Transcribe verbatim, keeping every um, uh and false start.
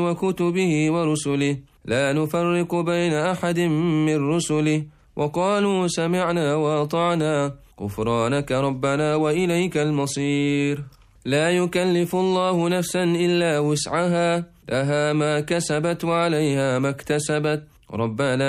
وكتبه ورسله لا نفرق بين أحد من رسله وقالوا سمعنا وأطعنا غفرانك ربنا وإليك المصير. لا يكلف الله نفسا إلا وسعها لها ما كسبت وعليها ما اكتسبت ربنا